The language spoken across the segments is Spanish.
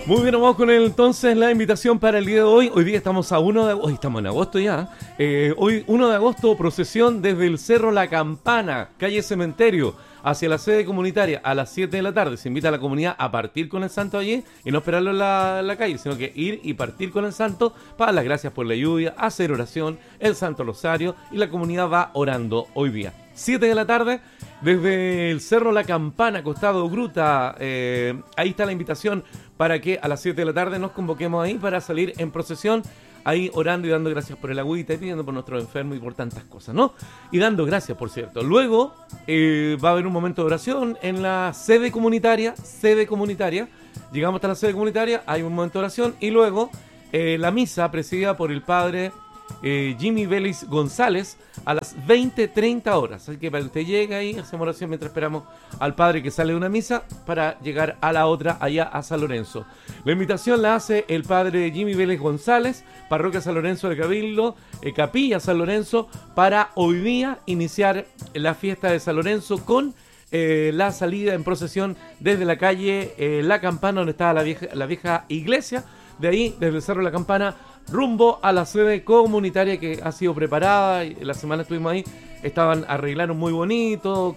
Muy bien, vamos con entonces la invitación para el día de hoy. Hoy día estamos a 1 de agosto, hoy estamos en agosto ya. Hoy 1 de agosto, procesión desde el Cerro La Campana, calle Cementerio, hacia la sede comunitaria a las 7 de la tarde. Se invita a la comunidad a partir con el santo allí y no esperarlo en la calle, sino que ir y partir con el santo para dar las gracias por la lluvia, hacer oración, el Santo Rosario, y la comunidad va orando hoy día. 7 de la tarde, desde el Cerro La Campana, costado Gruta, ahí está la invitación para que a las 7 de la tarde nos convoquemos ahí para salir en procesión, ahí orando y dando gracias por el agüita y pidiendo por nuestros enfermos y por tantas cosas, ¿no? Y dando gracias, por cierto. Luego va a haber un momento de oración en la sede comunitaria. Llegamos hasta la sede comunitaria, hay un momento de oración y luego la misa presidida por el padre Jimmy Vélez González a las 20:30 horas. Así que para que usted llegue ahí, hacemos oración mientras esperamos al padre que sale de una misa para llegar a la otra, allá a San Lorenzo. La invitación la hace el padre Jimmy Vélez González, parroquia San Lorenzo de Cabildo, capilla San Lorenzo, para hoy día iniciar la fiesta de San Lorenzo con la salida en procesión desde la calle La Campana, donde estaba la vieja iglesia. De ahí, desde el Cerro de la Campana, rumbo a la sede comunitaria que ha sido preparada. La semana estuvimos ahí, arreglaron muy bonito,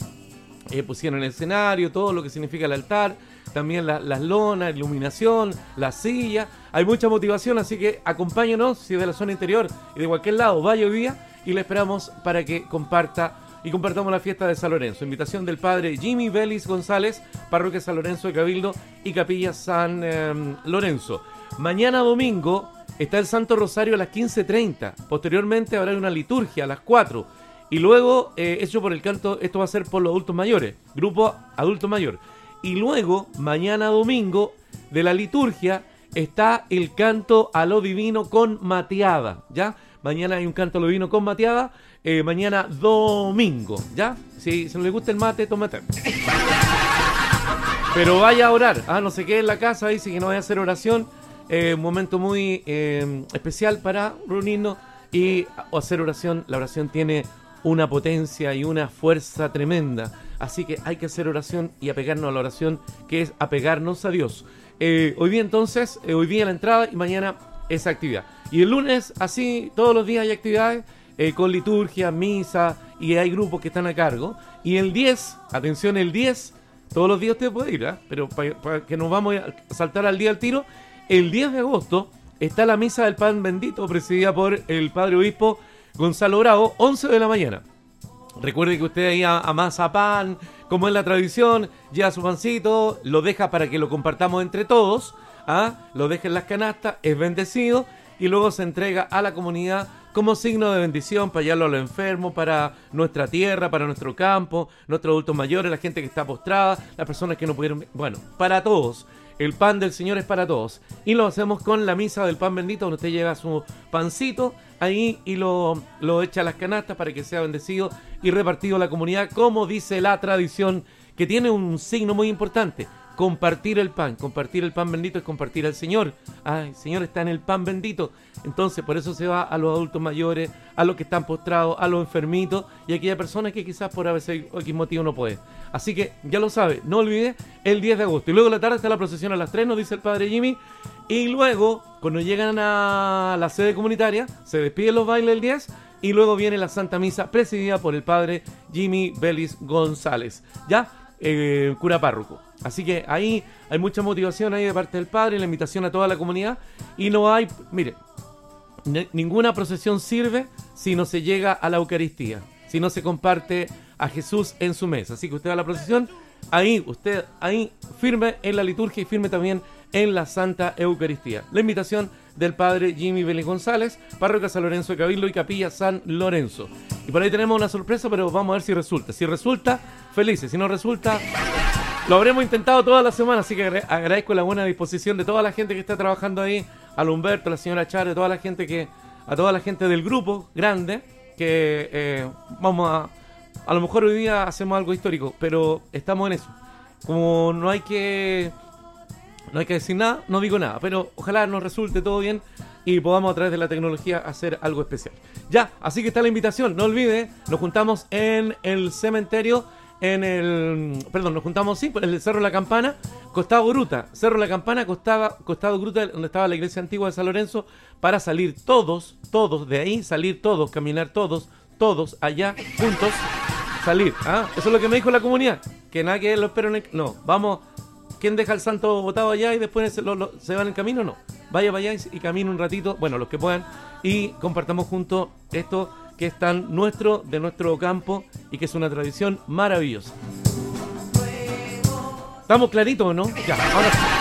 pusieron el escenario, todo lo que significa el altar, también las lonas, iluminación, la silla. Hay mucha motivación, así que acompáñenos, si es de la zona interior y de cualquier lado, vaya hoy día y le esperamos para que compartamos la fiesta de San Lorenzo. Invitación del padre Jimmy Vélez González, parroquia San Lorenzo de Cabildo y capilla San Lorenzo. Mañana domingo está el Santo Rosario a las 15:30. Posteriormente habrá una liturgia a las 4. Y luego, hecho por el canto, esto va a ser por los adultos mayores, grupo adulto mayor. Y luego, mañana domingo, de la liturgia, está el canto a lo divino con mateada, ¿ya? Mañana hay un canto a lo divino con mateada. Mañana domingo, ¿ya? Si no le gusta el mate, tómate. Pero vaya a orar, no se quede en la casa, dice que no vaya a hacer oración. Un momento muy especial para reunirnos y hacer oración. La oración tiene una potencia y una fuerza tremenda, así que hay que hacer oración y apegarnos a la oración, que es apegarnos a Dios. Hoy día entonces, hoy día la entrada y mañana esa actividad. Y el lunes, así, todos los días hay actividades con liturgia, misa, y hay grupos que están a cargo. Y el 10, atención, el 10, todos los días usted puede ir, pero para que nos vamos a saltar al día al tiro, el 10 de agosto está la misa del pan bendito presidida por el padre obispo Gonzalo Bravo, 11 de la mañana. Recuerde que usted ahí amasa pan, como es la tradición, lleva su pancito, lo deja para que lo compartamos entre todos, lo deja en las canastas, es bendecido y luego se entrega a la comunidad como signo de bendición para llevarlo a los enfermos, para nuestra tierra, para nuestro campo, nuestros adultos mayores, la gente que está postrada, las personas que no pudieron... Bueno, para todos. El pan del Señor es para todos. Y lo hacemos con la misa del pan bendito, donde usted lleva su pancito ahí y lo echa a las canastas para que sea bendecido y repartido a la comunidad, como dice la tradición, que tiene un signo muy importante. Compartir el pan bendito es compartir al Señor. El Señor está en el pan bendito. Entonces, por eso se va a los adultos mayores, a los que están postrados, a los enfermitos y a aquellas personas que quizás por a veces o X motivo no pueden. Así que, ya lo sabe, no olvide, el 10 de agosto. Y luego la tarde está la procesión a las 3, nos dice el padre Jimmy. Y luego, cuando llegan a la sede comunitaria, se despiden los bailes el 10 y luego viene la Santa Misa presidida por el padre Jimmy Vélez González, ya cura párroco. Así que ahí hay mucha motivación ahí de parte del padre, la invitación a toda la comunidad. Y no hay, mire, ninguna procesión sirve si no se llega a la Eucaristía, si no se comparte a Jesús en su mesa. Así que usted va a la procesión, usted firme en la liturgia y firme también en la Santa Eucaristía. La invitación del padre Jimmy Vélez González, parroquia San Lorenzo de Cabildo y capilla San Lorenzo. Y por ahí tenemos una sorpresa, pero vamos a ver si resulta. Si resulta, felices. Si no resulta, lo habremos intentado toda la semana, así que agradezco la buena disposición de toda la gente que está trabajando ahí, al Humberto, a la señora Char, a toda la gente del grupo grande, que vamos a lo mejor hoy día hacemos algo histórico, pero estamos en eso. Como no hay que decir nada, no digo nada, pero ojalá nos resulte todo bien y podamos a través de la tecnología hacer algo especial. Ya, así que está la invitación, no olvide, nos juntamos en el cementerio nos juntamos, sí, en el Cerro La Campana, Costado Gruta. Cerro La Campana, Costado Gruta, donde estaba la iglesia antigua de San Lorenzo, para salir todos de ahí, caminar todos allá, juntos, salir. Eso es lo que me dijo la comunidad, que nada que lo espero no, vamos, ¿quién deja el santo botado allá y después se va en el camino? No, vaya para allá y camine un ratito, bueno, los que puedan, y compartamos juntos esto que es tan de nuestro campo y que es una tradición maravillosa. ¿Estamos claritos o no? Ya, ahora sí.